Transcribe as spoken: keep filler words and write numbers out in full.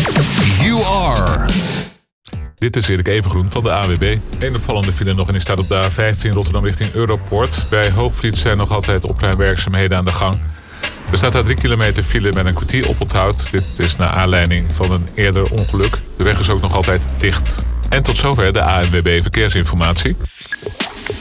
You are. Dit is Erik Evengroen van de A W B. Een opvallende file nog en die staat op de A vijftien Rotterdam richting Europoort. Bij Hoogvliet zijn nog altijd opruimwerkzaamheden aan de gang. Er staat daar drie kilometer file met een kwartier oponthoud. Dit is naar aanleiding van een eerder ongeluk. De weg is ook nog altijd dicht. En tot zover de A N W B Verkeersinformatie.